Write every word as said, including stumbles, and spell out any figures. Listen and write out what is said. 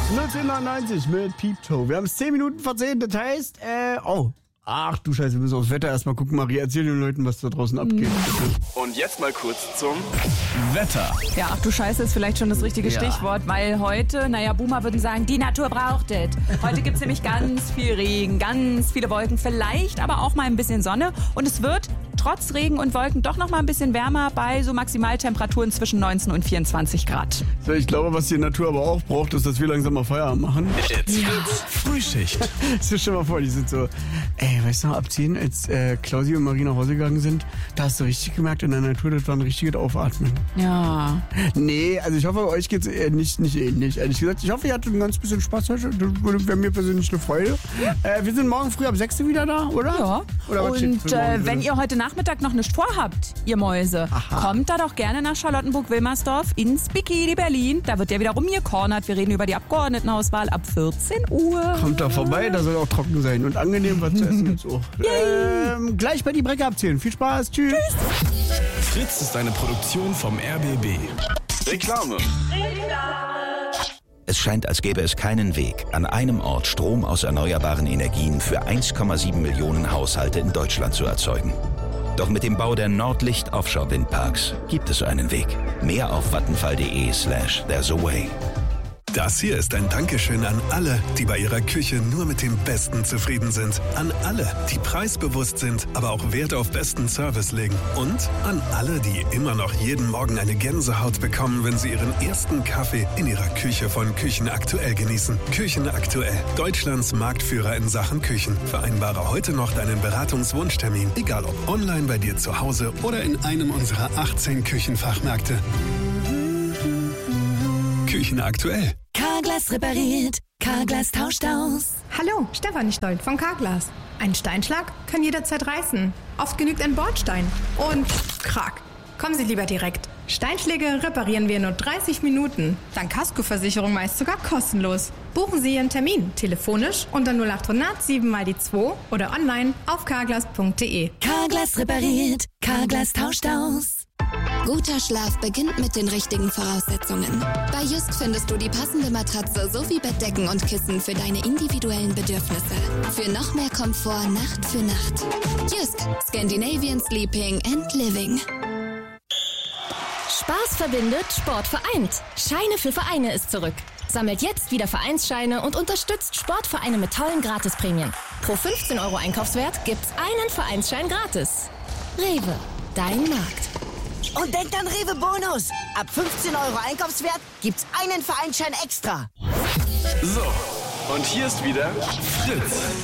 null zehn neunundneunzig mit Pieptoe. Wir haben es zehn Minuten vor zehn, das heißt, äh, oh. Ach du Scheiße, wir müssen aufs Wetter erstmal gucken. Maria, erzähl den Leuten, was da draußen abgeht. Und jetzt mal kurz zum Wetter. Ja, ach du Scheiße ist vielleicht schon das richtige Ja. Stichwort, weil heute, naja, Boomer würden sagen, die Natur braucht es. Heute gibt es nämlich ganz viel Regen, ganz viele Wolken, vielleicht aber auch mal ein bisschen Sonne. Und es wird trotz Regen und Wolken doch noch mal ein bisschen wärmer bei so Maximaltemperaturen zwischen neunzehn und vierundzwanzig Grad. So, ich glaube, was die Natur aber auch braucht, ist, dass wir langsam mal Feierabend machen. Jetzt wird's Frühschicht. Stell dir mal vor, die sind so, ey, weißt du noch, ab zehn, als äh, Klausi und Marie nach Hause gegangen sind, da hast du richtig gemerkt, in der Natur, das war ein richtiges Aufatmen. Ja. Nee, also ich hoffe, euch geht's äh, nicht, nicht ähnlich. Ehrlich gesagt, ich hoffe, ihr hattet ein ganz bisschen Spaß heute. Das wäre mir persönlich eine Freude. Äh, wir sind morgen früh ab sechs wieder da, oder? Ja. Oder was steht Und für morgen äh, drin? wenn ihr heute Nachmittag noch nichts vorhabt, ihr Mäuse, Aha. kommt da doch gerne nach Charlottenburg-Wilmersdorf ins Bikini Berlin. Da wird ja wieder rumgecornert. Wir reden über die Abgeordnetenauswahl ab vierzehn Uhr. Kommt da vorbei, da soll auch trocken sein und angenehm was zu essen und so. Ähm, gleich bei die Brecke abzählen. Viel Spaß, tschüss. Fritz ist eine Produktion vom R B B. Reklame. Es scheint, als gäbe es keinen Weg, an einem Ort Strom aus erneuerbaren Energien für eins Komma sieben Millionen Haushalte in Deutschland zu erzeugen. Doch mit dem Bau der Nordlicht Offshore Windparks gibt es einen Weg. Mehr auf vattenfall.de slash there's a way. Das hier ist ein Dankeschön an alle, die bei ihrer Küche nur mit dem Besten zufrieden sind. An alle, die preisbewusst sind, aber auch Wert auf besten Service legen. Und an alle, die immer noch jeden Morgen eine Gänsehaut bekommen, wenn sie ihren ersten Kaffee in ihrer Küche von Küchen Aktuell genießen. Küchen Aktuell, Deutschlands Marktführer in Sachen Küchen. Vereinbare heute noch deinen Beratungswunschtermin, egal ob online bei dir zu Hause oder in einem unserer achtzehn Küchenfachmärkte. Küchen Aktuell. Carglass repariert, Carglass tauscht aus. Hallo, Stefanie Stolt von Carglass. Ein Steinschlag kann jederzeit reißen. Oft genügt ein Bordstein. Und krack. Kommen Sie lieber direkt. Steinschläge reparieren wir in nur dreißig Minuten. Dank Kaskoversicherung meist sogar kostenlos. Buchen Sie Ihren Termin telefonisch unter null acht hundert sieben mal die zwei oder online auf carglass punkt de. Carglass repariert, Carglass tauscht aus. Guter Schlaf beginnt mit den richtigen Voraussetzungen. Bei Just findest du die passende Matratze sowie Bettdecken und Kissen für deine individuellen Bedürfnisse. Für noch mehr Komfort Nacht für Nacht. Just, Scandinavian Sleeping and Living. Spaß verbindet, Sport vereint. Scheine für Vereine ist zurück. Sammelt jetzt wieder Vereinsscheine und unterstützt Sportvereine mit tollen Gratisprämien. Pro fünfzehn Euro Einkaufswert gibt's einen Vereinsschein gratis. Rewe, dein Markt. Und denkt an Rewe Bonus. Ab fünfzehn Euro Einkaufswert gibt's einen Vereinsschein extra. So, und hier ist wieder Fritz.